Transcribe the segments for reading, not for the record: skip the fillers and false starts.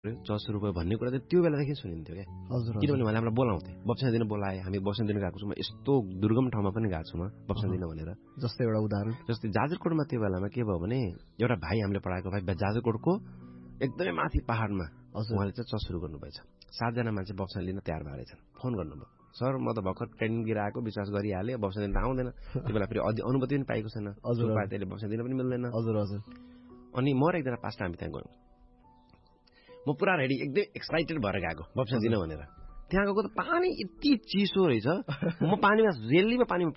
₹6 भन्ने कुरा चाहिँ त्यो बेलादेखि सुनिन्थ्यो क्या। किनभने उहाँले हामीलाई बोलाउँथे, बप्सन दिन बोलाए, हामी बप्सन दिन गएको छु। म यस्तो दुर्गम ठाउँमा पनि गएको छु म बप्सन दिन भनेर। जस्तै एउटा उदाहरण, जस्तै जाजरकोटमा त्यो बेलामा के भयो भने एउटा भाइ हामीले पढाएको भाइ जाजरकोटको एकदमै माथि पहाडमा उहाँले चाहिँ चसुरु गर्नुभएछ। 7 जना मान्छे बप्सन लिन तयार भएर छन्। फोन गर्नुभयो, सर म त भर्खर ट्रेनिङ दिएर आएको, विश्वास गरिहालेँ, बप्सन दिन आउँदैन। त्यो बेला फेरि अनुमति पनि पाएको छैन, त्यसले बप्सन दिन पनि मिल्दैन। अनि म र एकजना पास्टर हामी त्यहाँ गयौँ। म पुरा रेडी, एकदमै एक्साइटेड भएर गएको बप्सन दिन भनेर। त्यहाँ गएको त पानी यति चिसो रहेछ, म रेलीमा पानीमा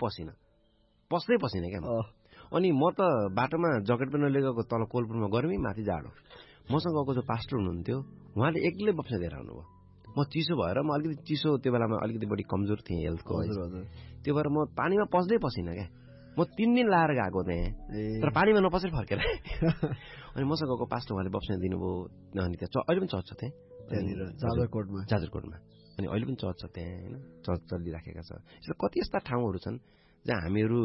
पस्दै पसिनँ क्या। अनि म त बाटोमा जकेट पनि लिएको, तल कोलपुरमा गर्मी, माथि जाडो। मसँग गएको जो पास्टर हुनुहुन्थ्यो उहाँले एक्लै बप्सन दिएर आउनुभयो। म चिसो भएर, म अलिकति चिसो त्यो बेलामा अलिकति बढी कमजोर थिएँ हेल्थको, त्यो भएर म पानीमा पस्दै पसिनँ क्या। म 3 दिन लाएर गएको त्यहाँ, तर पानीमा नपसेर फर्केर। अनि मसँग गएको पास्टर उहाँले बप्सन दिनुभयो। अनि त्यहाँ अहिले पनि चर्च छ त्यहाँनिर जाजरकोटमा। अनि अहिले पनि चर्च छ त्यहाँ, होइन, चर्च चलिराखेका छ। यसो कति यस्ता ठाउँहरू छन् जहाँ हामीहरू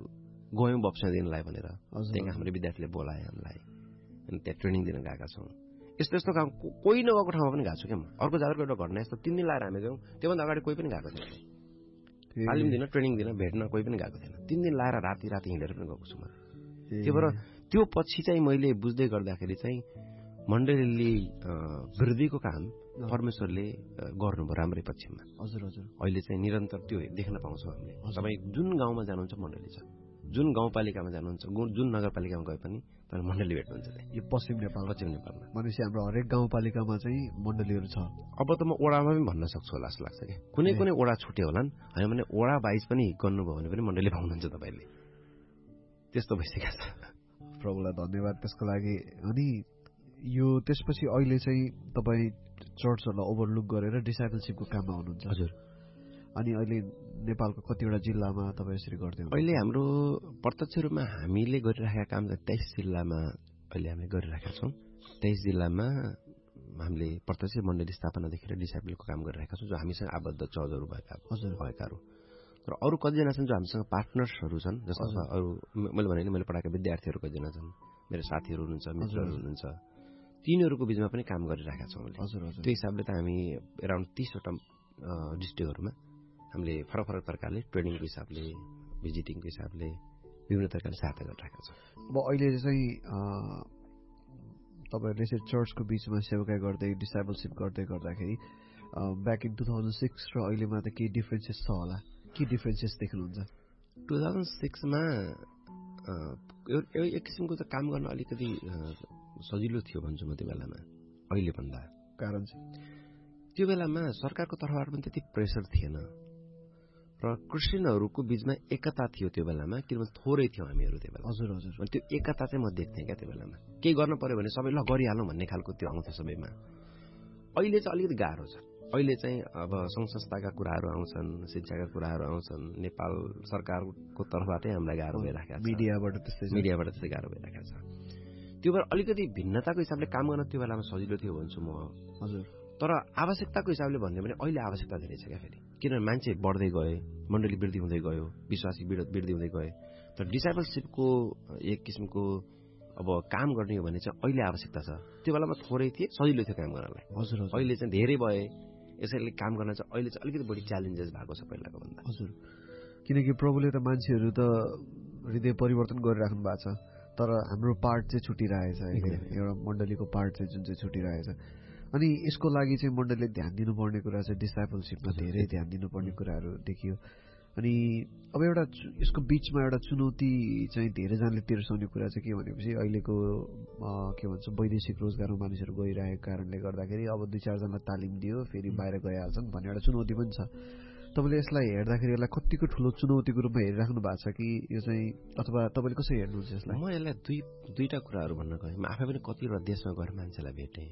गयौँ बप्सन दिनलाई भनेर। त्यहाँ हाम्रो विद्यार्थीले बोलाए हामीलाई, अनि त्यहाँ ट्रेनिङ दिन गएका छौँ। यस्तो यस्तो काम कोही नगएको ठाउँमा पनि गएको छु क्या म। अर्को जाजरको एउटा घटना यस्तो, 3 दिन लाएर हामी गयौँ, त्योभन्दा अगाडि कोही पनि गएको थिएन। तालिम दिन, ट्रेनिङ दिन, भेट्न कोही पनि गएको थिएन। 3 दिन लाएर राति हिँडेर पनि गएको छु म। त्यो भएर त्यो पछि चाहिँ मैले बुझ्दै गर्दाखेरि चाहिँ मण्डलीले वृद्धिको काम परमेश्वरले गर्नुभयो राम्रै पक्षमा। अहिले चाहिँ निरन्तर त्यो देख्न पाउँछौँ हामीले। तपाईँ जुन गाउँमा जानुहुन्छ मण्डली छ, जुन गाउँपालिकामा जानुहुन्छ, जुन नगरपालिकामा गए पनि तपाईँ मण्डली भेट्नुहुन्छ। यो पश्चिम नेपालमा भनेपछि हाम्रो हरेक गाउँपालिकामा चाहिँ मण्डलीहरू छ। अब त म ओडामा पनि भन्न सक्छु होला जस्तो लाग्छ क्या। कुनै कुनै ओडा छुट्यो होलान्, होइन भने ओडा वाइज पनि गर्नुभयो भने पनि मण्डली पाउनुहुन्छ तपाईँले। त्यस्तो भइसकेको छ। प्रभुलाई धन्यवाद त्यसको लागि। अनि यो त्यसपछि अहिले चाहिँ तपाईँ चर्चहरूलाई ओभरलुक गरेर डिसाइपलसिपको काममा हुनुहुन्छ। हजुर। अनि अहिले नेपालको कतिवटा जिल्लामा तपाईँ यसरी गर्दै हुनुहुन्छ? अहिले हाम्रो प्रत्यक्ष रूपमा हामीले गरिरहेका काम चाहिँ 23 जिल्लामा अहिले हामीले गरिरहेका छौँ। 23 जिल्लामा हामीले प्रत्यक्ष मण्डली स्थापनादेखि डिसाइपलको काम गरिरहेका छौँ, जो हामीसँग आबद्ध चर्चहरू भएकाहरू। तर अरू कतिजना छन् जो हामीसँग पार्टनर्सहरू छन्, जस्तो अरू मैले भने नि मैले पढाएका विद्यार्थीहरू कतिजना छन्, मेरो साथीहरू हुनुहुन्छ, मित्रहरू हुनुहुन्छ, तिनीहरूको बिचमा पनि काम गरिरहेका छौँ हामीले। त्यो हिसाबले त हामी अराउन्ड 30वटा डिस्ट्रिक्टहरूमा हामीले फरक फरक प्रकारले ट्रेनिङको हिसाबले, भिजिटिङको हिसाबले विभिन्न प्रकारले सहायता गरिरहेका छौँ। अब अहिले चाहिँ तपाईँहरूले चाहिँ चर्चको बिचमा सेवाकाई गर्दै डिसाइपलसिप गर्दै गर्दाखेरि ब्याक इन 2006 र अहिलेमा त केही डिफ्रेन्सेस छ होला? के डिफ्रेन्सेस देख्नुहुन्छ? 2006मा एक किसिमको त काम गर्न अलिकति सजिलो थियो भन्छु म त्यो बेलामा, अहिले भन्दा। कारण चाहिँ त्यो बेलामा सरकारको तर्फबाट पनि त्यति प्रेसर थिएन र क्रिस्चियनहरूको बिचमा एकता थियो त्यो बेलामा, किनभने थोरै थियो हामीहरू त्यो बेला। हजुर। त्यो एकता चाहिँ म देख्थेँ क्या त्यो बेलामा। केही गर्न पर्यो भने सबै ल गरिहालौँ भन्ने खालको त्यो आउँथ्यो सबैमा। अहिले चाहिँ अलिकति गाह्रो छ। अहिले चाहिँ अब सङ्घ संस्थाका कुराहरू आउँछन्, शिक्षाका कुराहरू आउँछन्, नेपाल सरकारको तर्फबाटै हामीलाई गाह्रो भइरहेको छ, मिडियाबाट त्यस्तै गाह्रो भइरहेको छ। त्यो भएर अलिकति भिन्नताको हिसाबले काम गर्न त्यो बेलामा सजिलो थियो भन्छु म। हजुर। तर आवश्यकताको हिसाबले भन्यो भने अहिले आवश्यकता धेरै छ क्या फेरि, किनभने मान्छे बढ्दै गए, मण्डली वृद्धि हुँदै गयो, विश्वासी वृद्धि हुँदै गए। तर डिसाइपलसिपको एक किसिमको अब काम गर्ने हो भने चाहिँ अहिले आवश्यकता छ। त्यो बेलामा थोरै थिए, सजिलो थियो काम गर्नलाई। हजुर। अहिले चाहिँ धेरै भए, यसैले काम गर्न चाहिँ अहिले चाहिँ अलिकति बढी च्यालेन्जेस भएको छ पहिलाको भन्दा। हजुर। किनकि प्रभुले त मान्छेहरू त हृदय परिवर्तन गरिराख्नु भएको छ, तर हाम्रो पार्ट चाहिँ छुटिरहेछ। एउटा मण्डलीको पार्ट चाहिँ जुन चाहिँ छुटिरहेछ। अनि यसको लागि चाहिँ मण्डलीले ध्यान दिनुपर्ने कुरा चाहिँ डिसाइपलसिपमा धेरै ध्यान दिनुपर्ने कुराहरू देखियो। अनि अब एउटा यसको बिचमा एउटा चुनौती चाहिँ धेरैजनाले तिर्साउने कुरा चाहिँ के भनेपछि अहिलेको के भन्छ वैदेशिक रोजगारमा मानिसहरू गइरहेको कारणले गर्दाखेरि अब 2-4 जनालाई तालिम दियो फेरि बाहिर गइहाल्छन् भन्ने एउटा चुनौती पनि छ। तपाईँले यसलाई हेर्दाखेरि यसलाई कतिको ठुलो चुनौतीको रूपमा हेरिराख्नु भएको छ कि यो चाहिँ, अथवा तपाईँले कसरी हेर्नुहुन्छ यसलाई? म यसलाई दुईटा कुराहरू भन्न गएँ। म आफै पनि कतिवटा देशमा गएर मान्छेलाई भेटेँ।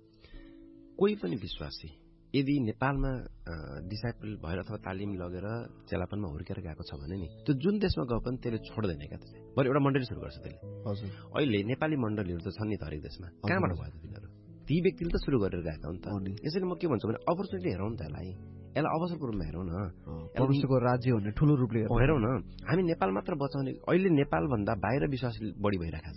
कोही पनि विश्वासी यदि नेपालमा डिसाइपल भएर अथवा तालिम लगेर चेलापनमा हुर्केर गएको छ भने नि त्यो जुन देशमा गए पनि त्यसले छोड्दैन क्या। त्यसले बरु एउटा मण्डली सुरु गर्छ त्यसले। हजुर। अहिले नेपाली मण्डलीहरू त छन् नि त हरेक देशमा, कहाँबाट भयो त तिनीहरू? ती व्यक्तिले त सुरु गरेर गएका हुन् त। यसैले म के भन्छु भने अपर्च्युनिटी हेरौँ न त यसलाई अवसरको रूपमा हेरौँ न। परमेश्वरको राज्य भन्ने ठुलो रूपले हेरौँ न। हामी नेपाल मात्र बचाउने, अहिले नेपालभन्दा बाहिर विश्वास बढी भइरहेको छ।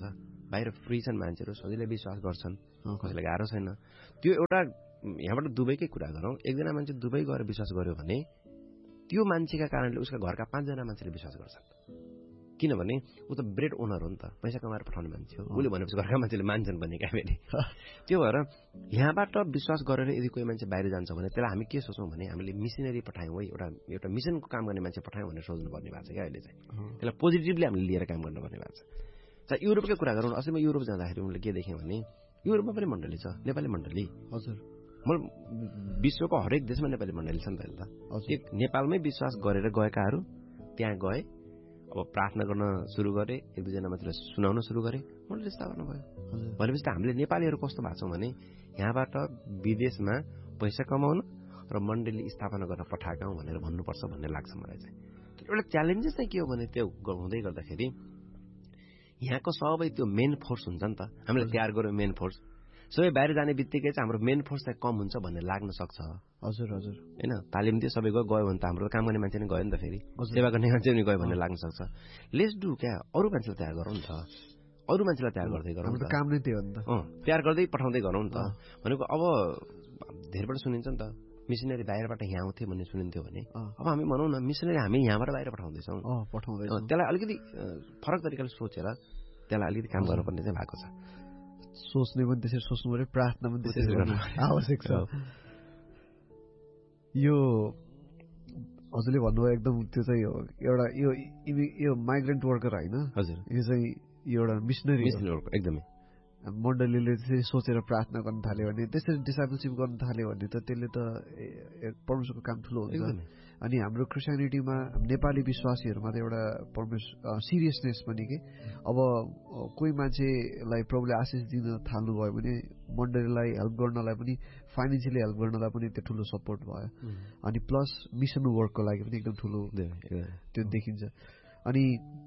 बाहिर फ्री छन् मान्छेहरू, सजिलै विश्वास गर्छन्, कसैलाई गाह्रो छैन। त्यो एउटा यहाँबाट दुबईकै कुरा गरौँ, एकजना मान्छे दुबई गएर विश्वास गर्यो भने त्यो मान्छेका कारणले उसका घरका 5 जना मान्छेले विश्वास गर्छन्। किनभने ऊ त ब्रेड ओनर हो नि त, पैसा कमाएर पठाउने मान्छे हो। उसले भनेपछि घरका मान्छेले मान्छन् भन्ने क्या फेरि। त्यो भएर यहाँबाट विश्वास गरेर यदि कोही मान्छे बाहिर जान्छ भने त्यसलाई हामी के सोच्छौँ भने हामीले मिसनरी पठायौँ है, एउटा मिसनको काम गर्ने मान्छे पठायौँ भनेर सोच्नुपर्ने भएको छ क्या अहिले चाहिँ। त्यसलाई पोजिटिभली हामीले लिएर काम गर्नुपर्ने भएको छ। चाहे युरोपकै कुरा गरौँ, अस्ति म युरोप जाँदाखेरि मैले के देखेँ भने युरोपमा पनि मण्डली छ, नेपाली मण्डली। हजुर, विश्वको हरेक देशमा नेपाली मण्डली छ नि त। एक नेपालमै विश्वास गरेर गएकाहरू त्यहाँ गए, अब प्रार्थना गर्न सुरु गरे, एक दुईजना मान्छेलाई सुनाउन सुरु गरे, मण्डली स्थापना भयो। भनेपछि त हामीले नेपालीहरू कस्तो भएको छौँ भने यहाँबाट विदेशमा पैसा कमाउन र मण्डली स्थापना गर्न पठाएका हौँ भनेर भन्नुपर्छ भन्ने लाग्छ मलाई चाहिँ। एउटा च्यालेन्जेस चाहिँ के हो भने त्यो हुँदै गर्दाखेरि यहाँको सबै त्यो मेन फोर्स हुन्छ नि त, हामीले तयार गर्यो मेन फोर्स, सबै बाहिर जाने बित्तिकै चाहिँ हाम्रो मेन फोर्स चाहिँ कम हुन्छ भन्ने लाग्न सक्छ। हजुर हजुर, होइन, तालिम दिए सबै गयो भने त हाम्रो काम गर्ने मान्छे नै गयो नि त, फेरि सेवा गर्ने मान्छे पनि गयो भन्ने लाग्न सक्छ। लेट्स डु क्या, अरू मान्छेलाई तयार गरौँ नि त, अरू मान्छेलाई तयार गर्दै गरौँ नि त, काम नै त्यो हो नि त, तयार गर्दै पठाउँदै गरौँ नि त। भनेको अब धेरैबाट सुनिन्छ नि त मिसनरी बाहिरबाट यहाँ आउँथे भन्ने सुनिन्थ्यो भने अब हामी भनौँ न मिसनरी हामी यहाँबाट बाहिर पठाउँदैछौँ, त्यसलाई अलिकति फरक तरिकाले सोचेर त्यसलाई अलिकति काम गर्नुपर्ने चाहिँ भएको छ। सोच्ने पनि त्यसरी सोच्नु पऱ्यो, प्रार्थना पनि त्यसरी गर्नु आवश्यक छ। यो हजुरले भन्नुभयो एकदम त्यो चाहिँ हो एउटा यो माइग्रेन्ट वर्कर होइन, हजुर, यो चाहिँ एउटा मिसनरी एकदमै। मण्डलीले त्यसरी सोचेर प्रार्थना गर्न थाल्यो भने, त्यसरी डिसाइपलसिप गर्न थाल्यो भने त त्यसले त परमेश्वरको काम ठुलो हुन्छ। अनि हाम्रो क्रिस्चियनिटीमा नेपाली विश्वासीहरूमा त एउटा सिरियसनेस पनि के, अब कोही मान्छेलाई प्रभुले आशिष दिन थाल्नुभयो भने मण्डलीलाई हेल्प गर्नलाई पनि, फाइनेन्सियली हेल्प गर्नलाई पनि त्यो ठुलो सपोर्ट भयो। अनि प्लस मिसन वर्कको लागि पनि एकदम ठुलो त्यो देखिन्छ। अनि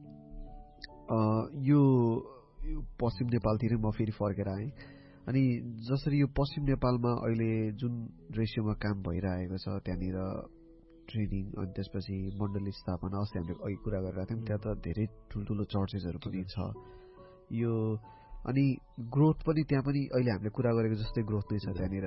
यो पश्चिम नेपालतिरै म फेरि फर्केर आएँ। अनि जसरी यो पश्चिम नेपालमा अहिले जुन रेसियोमा काम भइरहेको छ, त्यहाँनिर ट्रेनिङ अनि त्यसपछि मण्डली स्थापना, अस्ति हामीले अघि कुरा गरिरहेको थियौँ, त्यहाँ त धेरै ठुल्ठुलो चर्चेसहरू पनि छ। यो अनि ग्रोथ पनि त्यहाँ पनि अहिले हामीले कुरा गरेको जस्तै ग्रोथ नै छ त्यहाँनिर।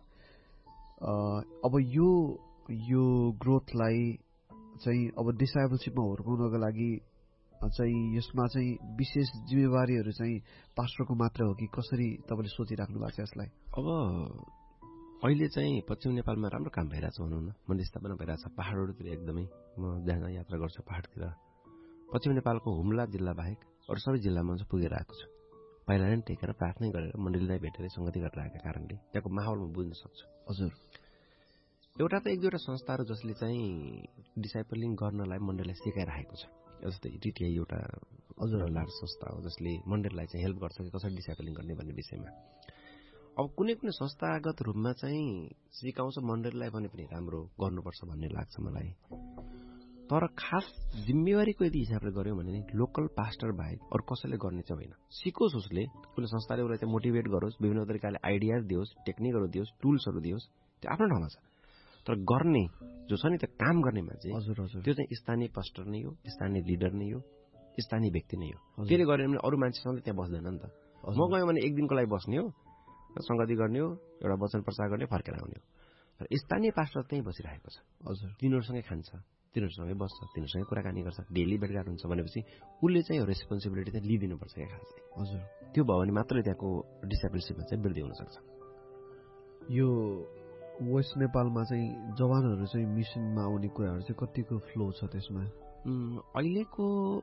अब यो ग्रोथलाई चाहिँ अब डिसाइबलसिपमा हुर्काउनको लागि चाहिँ यसमा चाहिँ विशेष जिम्मेवारीहरू चाहिँ पास्टरको मात्र हो कि कसरी तपाईँले सोचिराख्नु भएको छ यसलाई? अब अहिले चाहिँ पश्चिम नेपालमा राम्रो काम भइरहेछ भनौँ न, मण्डली स्थापना भइरहेछ पहाडहरूतिर एकदमै। म जहाँ यात्रा गर्छु पहाडतिर, पश्चिम नेपालको हुम्ला जिल्ला बाहेक अरू सबै जिल्लामा चाहिँ पुगेर आएको छु। पहिला नै टेकेर प्रार्थना गरेर मण्डलीलाई भेटेर सङ्गति गरेर आएका कारणले त्यहाँको माहौल म बुझ्न सक्छु। हजुर, एउटा त एक दुईवटा संस्थाहरू जसले चाहिँ डिसाइपलिङ गर्नलाई मण्डलीलाई सिकाइरहेको छ, जस्तै टिटिआई एउटा हजुर लार्ज संस्था हो जसले मण्डलीलाई चाहिँ हेल्प गर्छ कि कसरी डिसाइपलिङ गर्ने भन्ने विषयमा। अब कुनै कुनै संस्थागत रूपमा चाहिँ सिकाउँछ मण्डलीलाई भने पनि राम्रो गर्नुपर्छ भन्ने लाग्छ मलाई। तर खास जिम्मेवारीको यदि हिसाबले गऱ्यौँ भने नि लोकल पास्टर बाहेक अरू कसैले गर्ने चाहिँ होइन। सिकोस् उसले, कुनै संस्थाले उसलाई चाहिँ मोटिभेट गरोस्, विभिन्न तरिकाले आइडियाज दियोस्, टेक्निकहरू दियोस्, टुल्सहरू दियोस्, त्यो आफ्नो ठाउँमा छ। तर गर्ने जो छ नि त काम गर्ने मान्छे, त्यो चाहिँ स्थानीय पास्टर नै हो, स्थानीय लिडर नै हो, स्थानीय व्यक्ति नै हो। त्यसले गर्यो भने अरू मान्छेसँगले त्यहाँ बस्दैन नि त। म गएँ भने एक दिनको लागि बस्ने हो, सङ्गति गर्ने हो, एउटा वचन प्रचार गर्ने, फर्केर आउने हो। तर स्थानीय पास्टर त्यहीँ बसिरहेको छ। हजुर, तिनीहरूसँगै खान्छ, तिनीहरूसँगै बस्छ, तिनीहरूसँगै कुराकानी गर्छ, डेली भेटघाट हुन्छ भनेपछि उसले चाहिँ रेस्पोन्सिबिलिटी चाहिँ लिइदिनुपर्छ क्या खास चाहिँ। हजुर, त्यो भयो भने मात्रै त्यहाँको डिसाइपलसिपमा चाहिँ वृद्धि हुनसक्छ। यो वेस्ट नेपालमा चाहिँ जवानहरू चाहिँ मिसनमा आउने कुराहरू चाहिँ कतिको फ्लो छ त्यसमा? अहिलेको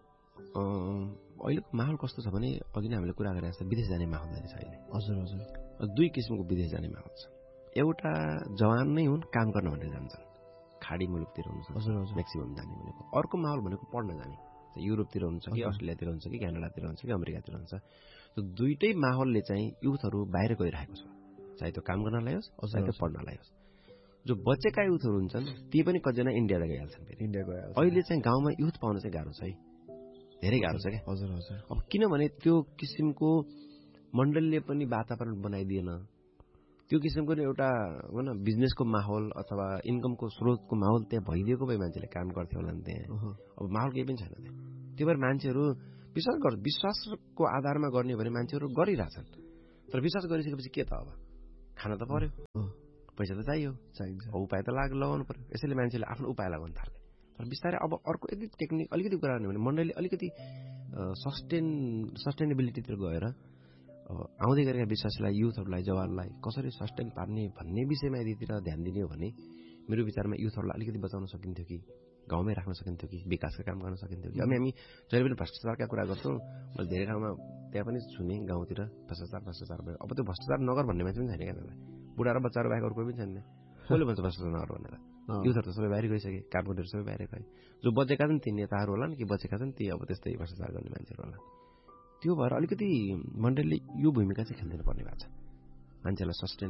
माहौल कस्तो छ भने अघि नै हामीले कुरा गरेको छ, विदेश जाने माहौल जाने छ अहिले। हजुर हजुर, दुई किसिमको विदेश जाने माहौल छ। एउटा जवान नै हुन्, काम गर्न भनेर जान्छन्, खाडी मुलुकतिर हुन्छ म्याक्सिमम जाने भनेको। अर्को माहौल भनेको पढ्न जाने, युरोपतिर हुन्छ कि अस्ट्रेलियातिर हुन्छ कि क्यानाडातिर हुन्छ कि अमेरिकातिर हुन्छ। त्यो दुइटै माहौलले चाहिँ युथहरू बाहिर गइरहेको छ, चाहे त्यो काम गर्नलाई होस्, चाहे त्यो पढ्नलाई होस्। जो बचेका युथहरू हुन्छन् ती पनि कतिजना इन्डिया गइहाल्छन्, फेरि इन्डिया गइहाल्छ। अहिले चाहिँ गाउँमा युथ पाउन चाहिँ गाह्रो छ है, धेरै गाह्रो छ क्या। हजुर हजुर, अब किनभने त्यो किसिमको मण्डलीले पनि वातावरण बनाइदिएन, त्यो किसिमको एउटा भन बिजनेसको माहौल अथवा इन्कमको स्रोतको माहौल त्यहाँ भइदिएको भए मान्छेले काम गर्थ्यो होला नि त्यहाँ। अब माहौल केही पनि छैन त्यहाँ। त्यही भएर मान्छेहरू विश्वास गर्छ, विश्वासको आधारमा गर्ने भने मान्छेहरू गरिरहेछन्। तर विश्वास गरिसकेपछि के त अब खान त पर्यो, पैसा त चाहिन्छ, उपाय त लगाउनु पर्यो। यसैले मान्छेले आफ्नो उपाय लगाउन थाले। तर बिस्तारै अब अर्को एक टेक्निक अलिकति कुरा गर्ने भने मण्डलीले अलिकति सस्टेनेबिलिटीतिर गएर आउँदै गरेका विश्वासलाई, युथहरूलाई, जवानलाई कसरी सस्टेन पार्ने भन्ने विषयमा यदितिर ध्यान दिने हो भने मेरो विचारमा युथहरूलाई अलिकति बचाउन सकिन्थ्यो कि, गाउँमै राख्न सकिन्थ्यो कि, विकासका काम गर्न सकिन्थ्यो कि। हामी जहिले पनि भ्रष्टाचारका कुरा गर्छौँ। मैले धेरै ठाउँमा त्यहाँ पनि सुने गाउँतिर भ्रष्टाचार भयो। अब त्यो भ्रष्टाचार नगर भन्ने मान्छे पनि छैन क्या, बुढा र बच्चाहरू बाहेक अरू कोही पनि छैन। कसले भन्छ भ्रष्टाचार नगर भनेर? युथहरू त सबै बाहिर गइसके, कामगर्नेहरू सबै बाहिर गए। जो बचेका छन् ती नेताहरू होला कि बचेका छन् ती अब त्यस्तै भ्रष्टाचार गर्ने मान्छेहरू होला। त्यो भएर अलिकति मण्डलीले यो भूमिका चाहिँ खेलिदिनु पर्ने भएको छ, मान्छेलाई सस्टेन